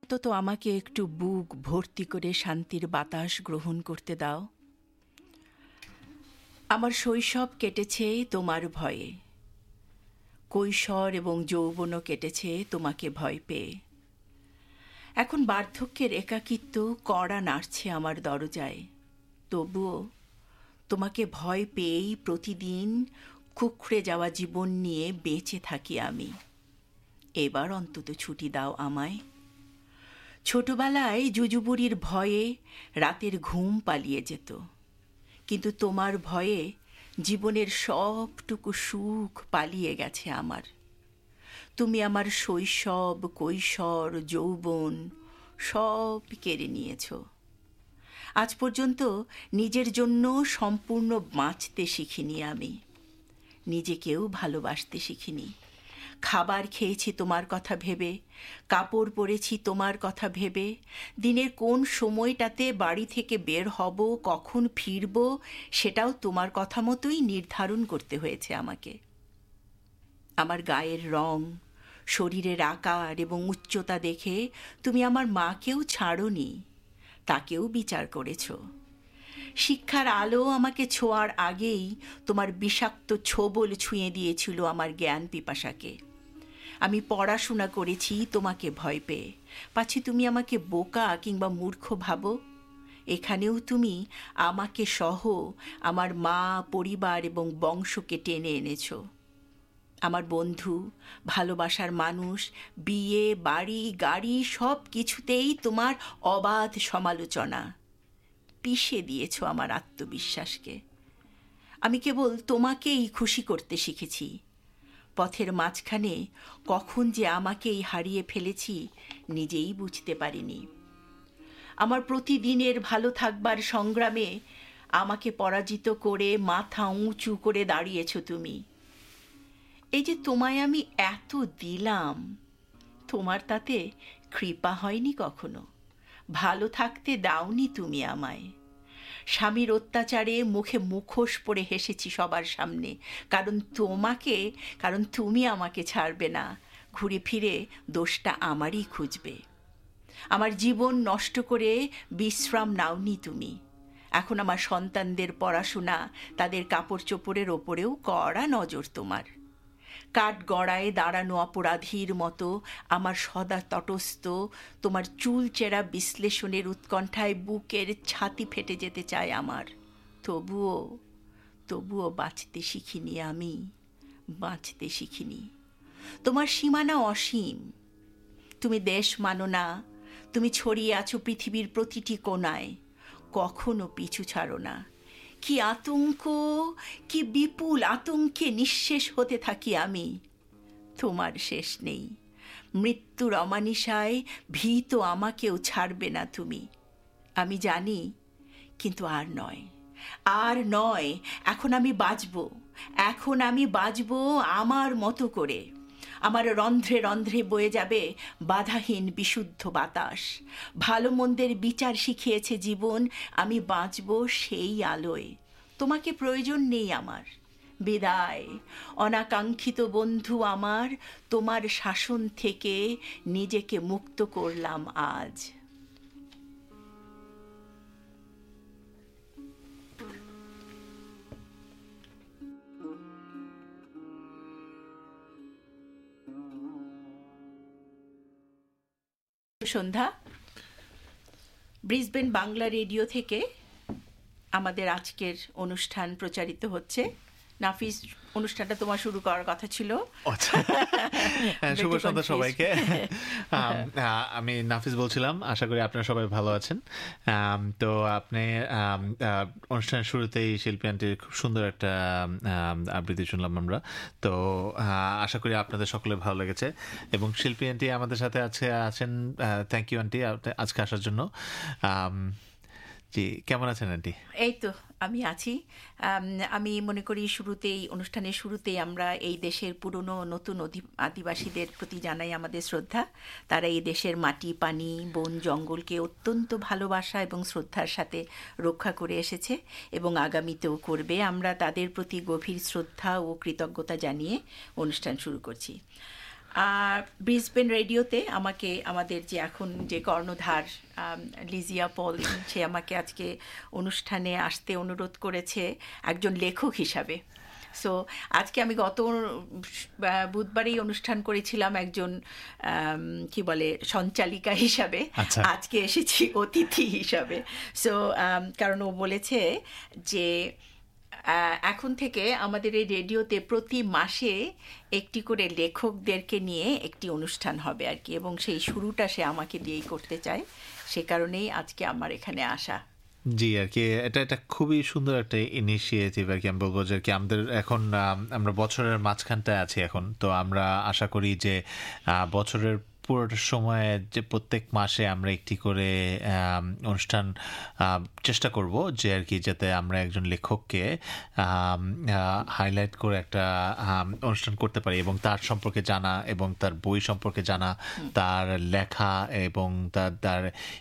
তো আমাকে একটু বুক ভর্তি করে শান্তির বাতাস গ্রহণ করতে দাও। আমার শৈশব কেটেছে তোমার ভয়ে, কৈশোর এবং যৌবনও কেটেছে তোমাকে ভয় পেয়ে। এখন বার্ধক্যের একাকিত্ব কড়া নাড়ছে আমার দরজায়, তবুও তোমাকে ভয় পেয়েই প্রতিদিন কুঁকড়ে যাওয়া জীবন নিয়ে বেঁচে থাকি আমি। এবার অন্তত ছুটি দাও আমায়। ছোটবেলায় জুজুবুড়ির ভয়ে রাতের ঘুম পালিয়ে যেত, কিন্তু তোমার ভয়ে জীবনের সবটুকু সুখ পালিয়ে গেছে আমার। তুমি আমার শৈশব, কৈশোর, যৌবন সব কেড়ে নিয়েছ। আজ পর্যন্ত নিজের জন্য সম্পূর্ণ বাঁচতে শিখিনি আমি, নিজেকেও ভালোবাসতে শিখিনি। খাবার খেয়েছি তোমার কথা ভেবে, কাপড় পরেছি তোমার কথা ভেবে, দিনের কোন সময়টাতে বাড়ি থেকে বের হব, কখন ফিরব, সেটাও তোমার কথা মতোই নির্ধারণ করতে হয়েছে আমাকে। আমার গায়ের রং, শরীরের আকার এবং উচ্চতা দেখে তুমি আমার মাকেও ছাড়োনি, তাকেও বিচার করেছ। শিক্ষার আলো আমাকে ছোঁয়ার আগেই তোমার বিষাক্ত ছোবল ছুঁয়ে দিয়েছিল আমার জ্ঞান পিপাসাকে। আমি পড়াশোনা করেছি তোমাকে ভয় পেয়ে, পাছি তুমি আমাকে বোকা কিংবা মূর্খ ভাবো। এখানেও তুমি আমাকে সহ আমার মা, পরিবার এবং বংশকে টেনে এনেছ। আমার বন্ধু, ভালোবাসার মানুষ, বিয়ে, বাড়ি, গাড়ি সব কিছুতেই তোমার অবাধ সমালোচনা। পিষে দিয়েছ আমার আত্মবিশ্বাসকে। আমি কেবল তোমাকেই খুশি করতে শিখেছি। পথের মাঝখানে কখন যে আমাকেই হারিয়ে ফেলেছি নিজেই বুঝতে পারিনি। আমার প্রতিদিনের ভালো থাকবার সংগ্রামে আমাকে পরাজিত করে মাথা উঁচু করে দাঁড়িয়েছ তুমি। এই যে তোমায় আমি এত দিলাম, তোমার তাতে কৃপা হয়নি কখনো। ভালো থাকতে দাওনি তুমি আমায়। স্বামীর অত্যাচারে মুখে মুখোশ পরে হেসেছি সবার সামনে, কারণ তুমি আমাকে ছাড়বে না, ঘুরে ফিরে দোষটা আমারই খুঁজবে। আমার জীবন নষ্ট করে বিশ্রাম নাওনি তুমি। এখন আমার সন্তানদের পড়াশোনা, তাদের কাপড় চোপড়ের ওপরেও কড়া নজর তোমার। কাঠ গড়ায় দাঁড়ানো অপরাধীর মতো আমার সদা তটস্থ তোমার চুলচেরা বিশ্লেষণের উৎকণ্ঠায় বুকের ছাতি ফেটে যেতে চায় আমার। তবুও বাঁচতে শিখিনি আমি, বাঁচতে শিখিনি। তোমার সীমানা অসীম। তুমি দেশ মানো না, তুমি ছড়িয়ে আছো পৃথিবীর প্রতিটি কোণায়, কখনো পিছু ছাড়ো না। কি আতঙ্ক, কি বিপুল আতঙ্কে নিঃশেষ হতে থাকি আমি। তোমার শেষ নেই। মৃত্যুর অমানিসায় ভীত আমাকেও ছাড়বে না তুমি, আমি জানি। কিন্তু আর নয়। এখন আমি বাঁচব আমার মতো করে। আমার রন্ধ্রে রন্ধ্রে বয়ে যাবে বাধাহীন বিশুদ্ধ বাতাস। ভালো মন্দের বিচার শিখিয়েছে জীবন, আমি বাঁচব সেই আলোয়। তোমাকে প্রয়োজন নেই আমার। বিদায় অনাকাঙ্ক্ষিত বন্ধু আমার, তোমার শাসন থেকে নিজেকে মুক্ত করলাম আজ। সন্ধ্যা, ব্রিসবেন বাংলা রেডিও থেকে আমাদের আজকের অনুষ্ঠান প্রচারিত হচ্ছে। নাফিস, অনুষ্ঠানটা তোমার শুরু করার কথা ছিল। শুভ সন্ধ্যা সবাইকে। আমি নাফিস বলছিলাম, আশা করি আপনারা সবাই ভালো আছেন। তো আপনি অনুষ্ঠানের শুরুতেই শিল্পী আন্টির খুব সুন্দর একটা আবৃত্তি শুনলাম আমরা। তো আশা করি আপনাদের সকলের ভালো লেগেছে। এবং শিল্পী আন্টি আমাদের সাথে আছেন। থ্যাংক ইউ আন্টি আজকে আসার জন্য। জি, কেমন আছেন আন্টি? এই তো আমি আছি। আমি মনে করি অনুষ্ঠানের শুরুতেই আমরা এই দেশের পুরনো নতুন আদিবাসীদের প্রতি জানাই আমাদের শ্রদ্ধা। তারা এই দেশের মাটি, পানি, বন, জঙ্গলকে অত্যন্ত ভালোবাসা এবং শ্রদ্ধার সাথে রক্ষা করে এসেছে এবং আগামীতেও করবে। আমরা তাদের প্রতি গভীর শ্রদ্ধা ও কৃতজ্ঞতা জানিয়ে অনুষ্ঠান শুরু করছি। ব্রিসবেন রেডিওতে আমাকে আমাদের যে এখন যে কর্ণধার লিজিয়া পল, সে আমাকে আজকে অনুষ্ঠানে আসতে অনুরোধ করেছে একজন লেখক হিসাবে। সো আজকে আমি গত বুধবারেই অনুষ্ঠান করেছিলাম একজন কি বলে সঞ্চালিকা হিসাবে, আজকে এসেছি অতিথি হিসাবে। সো কারণ ও বলেছে যে এখন থেকে আমাদের এই রেডিওতে প্রতি মাসে একটি করে লেখকদেরকে নিয়ে একটি অনুষ্ঠান হবে আর কি, এবং সেই শুরুটা সে আমাকে দিয়েই করতে চায়, সে কারণেই আজকে আমার এখানে আসা। জি, আর কি এটা খুবই সুন্দর একটা ইনিশিয়েটিভ আর কি। আমি বলবো যে কি আমাদের এখন আমরা বছরের মাঝখানটায় আছি এখন, তো আমরা আশা করি যে বছরের পুরোটা সময়ে যে প্রত্যেক মাসে আমরা একটি করে অনুষ্ঠান চেষ্টা করব, যে আর কি যাতে আমরা একজন লেখককে হাইলাইট করে একটা অনুষ্ঠান করতে পারি এবং তার সম্পর্কে জানা এবং তার বই সম্পর্কে জানা, তার লেখা এবং তার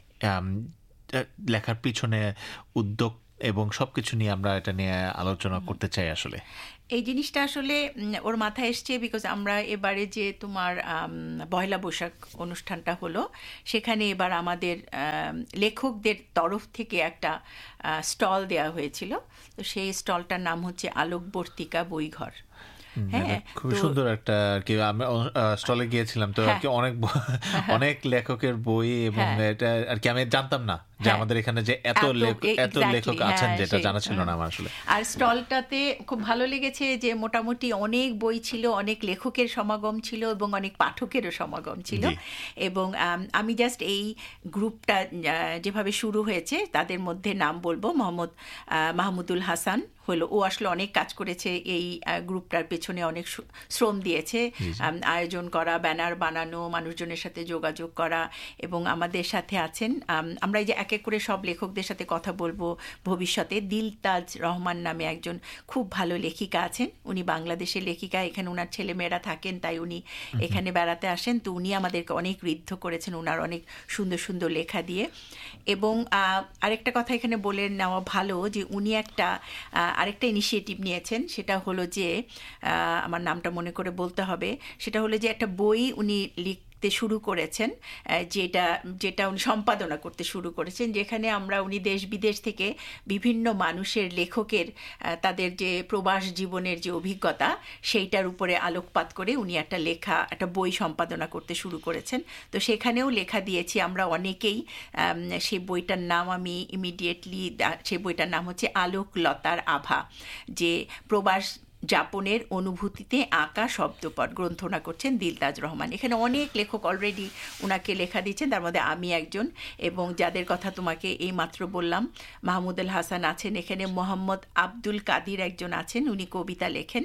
লেখার পিছনে উদ্যোগ এবং সবকিছু নিয়ে আমরা এটা নিয়ে আলোচনা করতে চাই। আসলে এই জিনিসটা আসলে ওর মাথায় এসছে বিকজ আমরা এবারে যে তোমার পয়লা বৈশাখ অনুষ্ঠানটা হলো, সেখানে এবার আমাদের লেখকদের তরফ থেকে একটা স্টল দেওয়া হয়েছিল। তো সেই স্টলটার নাম হচ্ছে আলোকবর্তিকা বইঘর। হ্যাঁ, খুব সুন্দর একটা আর কি। আমি স্টলে গিয়েছিলাম, তো আর কি অনেক লেখকের বই, এবং এটা আর কি আমি জানতাম না যে আমাদের এখানে যে এত লেখক আছেন, যেটা জানা ছিল না আমার আসলে। আর স্টলটাতে খুব ভালো লেগেছে যে মোটামুটি অনেক বই ছিল, অনেক লেখকের সমাগম ছিল এবং অনেক পাঠকেরও সমাগম ছিল। এবং আমি জাস্ট এই গ্রুপটা যেভাবে শুরু হয়েছে তাদের মধ্যে নাম বলবো। মাহমুদুল হাসান হলো, ও আসলে অনেক কাজ করেছে এই গ্রুপটার পেছনে, অনেক শ্রম দিয়েছে, আয়োজন করা, ব্যানার বানানো, মানুষজনের সাথে যোগাযোগ করা। এবং আমাদের সাথে আছেন, আমরা এই যে এক এক করে সব লেখকদের সাথে কথা বলবো ভবিষ্যতে। দিলতাজ রহমান নামে একজন খুব ভালো লেখিকা আছেন, উনি বাংলাদেশের লেখিকা, এখানে ওনার ছেলেমেয়েরা থাকেন, তাই উনি এখানে বেড়াতে আসেন। তো উনি আমাদেরকে অনেক ঋদ্ধ করেছেন ওনার অনেক সুন্দর সুন্দর লেখা দিয়ে। এবং আরেকটা কথা এখানে বলে নেওয়া ভালো যে উনি আরেকটা ইনিশিয়েটিভ নিয়েছেন, সেটা হলো যে আমার নামটা মনে করে বলতে হবে, সেটা হলো যে একটা বই উনি শুরু করেছেন, যেটা উনি সম্পাদনা করতে শুরু করেছেন, যেখানে উনি দেশ বিদেশ থেকে বিভিন্ন মানুষের, লেখকের তাদের যে প্রবাস জীবনের যে অভিজ্ঞতা, সেইটার উপরে আলোকপাত করে উনি একটা বই সম্পাদনা করতে শুরু করেছেন। তো সেখানেও লেখা দিয়েছি আমরা অনেকেই। সেই বইটার নাম আমি ইমিডিয়েটলি, সেই বইটার নাম হচ্ছে আলোকলতার আভা, যে প্রবাস যাপনের অনুভূতিতে আঁকা শব্দপট, গ্রন্থনা করছেন দিলতাজ রহমান। এখানে অনেক লেখক অলরেডি ওনাকে লেখা দিচ্ছেন, তার মধ্যে আমি একজন, এবং যাদের কথা তোমাকে এই মাত্র বললাম, মাহমুদুল হাসান আছেন এখানে, মোহাম্মদ আব্দুল কাদির একজন আছেন, উনি কবিতা লেখেন,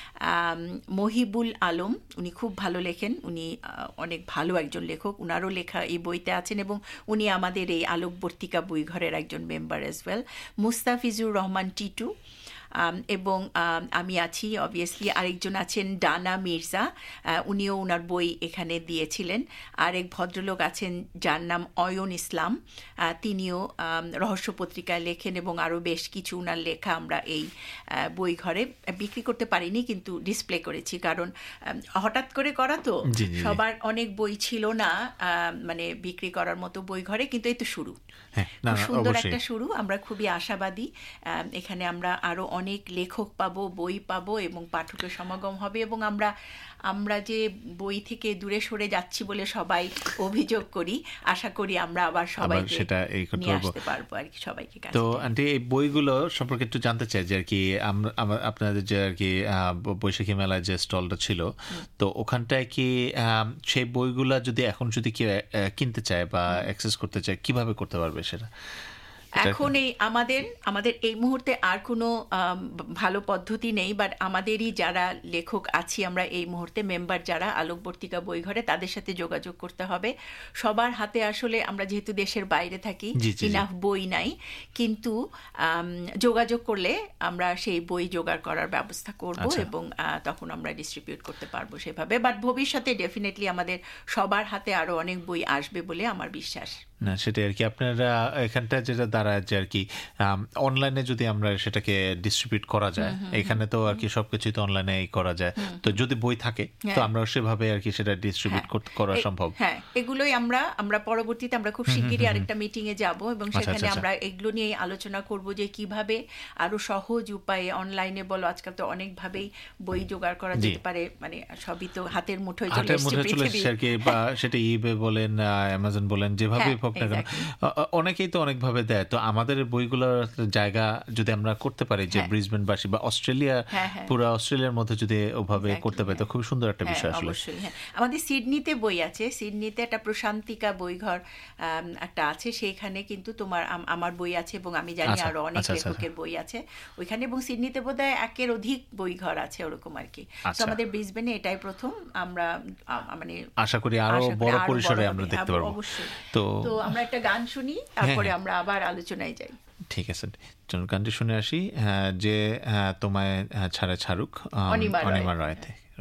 মহিবুল আলম উনি খুব ভালো লেখেন, উনি অনেক ভালো একজন লেখক, উনারও লেখা এই বইতে আছেন, এবং উনি আমাদের এই আলোকবর্তিকা বইঘরের একজন member as well. Mustafizur Rahman Titu, এবং আমি আছি অবভিয়াসলি। আরেকজন আছেন ডানা মির্জা, উনিও ওনার বই এখানে দিয়েছিলেন। আরেক ভদ্রলোক আছেন যার নাম অয়ন ইসলাম, তিনিও রহস্য পত্রিকায় লেখেন, এবং আরও বেশ কিছু ওনার লেখা আমরা এই বই ঘরে বিক্রি করতে পারিনি, কিন্তু ডিসপ্লে করেছি, কারণ হঠাৎ করে করা তো, সবার অনেক বই ছিল না মানে বিক্রি করার মতো বই ঘরে, কিন্তু এই তো শুরু, সুন্দর একটা শুরু। আমরা খুবই আশাবাদী, এখানে আমরা আরো অনেক লেখক পাবো, বই পাবো, এবং পাঠকের সমাগম হবে। এবং আমরা যে বই থেকে দূরে সরে যাচ্ছি বলে সবাই অভিযোগ করি, আশা করি আমরা আবার সবাইকে নিয়ে আসতে পারবো আর কি, সবাইকে। তো আন্টি, এই বইগুলো সম্পর্কে একটু জানতে চাই যে আর কি আপনাদের যে আর কি বৈশাখী মেলায় যে স্টলটা ছিল, তো ওখানটায় কি সেই বইগুলা যদি এখন যদি কেউ কিনতে চায় বা অ্যাক্সেস করতে চায়, কিভাবে করতে পারবে সেটা? এখন আমাদের এই মুহূর্তে আর কোনো ভালো পদ্ধতি নেই, বাট আমাদেরই যারা লেখক আছি আমরা এই মুহূর্তে মেম্বার যারা আলোকবর্তিকা বইঘরে, তাদের সাথে যোগাযোগ করতে হবে। সবার হাতে আসলে আমরা যেহেতু দেশের বাইরে থাকি, ইনাফ বই নাই, কিন্তু যোগাযোগ করলে আমরা সেই বই জোগাড় করার ব্যবস্থা করব, এবং তখন আমরা ডিস্ট্রিবিউট করতে পারবো সেভাবে। বাট ভবিষ্যতে ডেফিনেটলি আমাদের সবার হাতে আরো অনেক বই আসবে বলে আমার বিশ্বাস। না সেটাই আর কি আপনারা এখানটা যেটা দাঁড়ায় যে আর কি অনলাইনে যদি আমরা সেটাকে ডিস্ট্রিবিউট করা যায়, এখানে তো আর কি সবকিছু তো অনলাইনে করা যায়, তো যদি বই থাকে তো আমরা সেভাবে আর কি সেটা ডিস্ট্রিবিউট করা সম্ভব। হ্যাঁ, এগুলোই আমরা পরবর্তীতে আমরা খুব শিগগিরই আরেকটা মিটিং এ যাব এবং সেখানে আমরা এগুলো নিয়ে আলোচনা করব যে কিভাবে আরো সহজ উপায়ে অনলাইনে বলো, আজকাল তো অনেক ভাবেই বই জোগাড় করা যেতে পারে, মানে সবই তো হাতের মুঠোয় চলে এসেছে আর কি, বা সেটা ইবে বলেন অ্যামাজন বলেন যেভাবে হোক না কেন, অনেকেই তো অনেক ভাবে দেয়। তো আমাদের বইগুলোর জায়গা যদি আমরা করতে পারি যে ব্রিসবেনবাসী বা অস্ট্রেলিয়া, পুরো অস্ট্রেলিয়ার মধ্যে যদি ওভাবে করতে পারি তো খুব সুন্দর একটা বিষয় আসলে। অবশ্যই। হ্যাঁ, আমাদের সিডনিতে বই আছে, সিডনিতে একটা প্রশান্তিকা বইঘর একটা আছে, সেইখানে কিন্তু আমার বই আছে এবং আমি জানি আরো অনেক লেখকের বই আছে ওইখানে, এবং সিডনিতে বোধহয় 1-এর অধিক বইঘর আছে ওরকম আর কি। আমাদের ব্রিসবেনে এটাই প্রথম, আমরা মানে আশা করি আরো বড় পরিসরে আমরা দেখতে পারবো। অবশ্যই। তো আমরা একটা গান শুনি, তারপরে আমরা আবার আলোচনায় যাই। ঠিক আছে, চলুন গানটি শুনে আসি, যে তোমায় ছাড়া ছাড়ুক অনিমা রয় থেকে।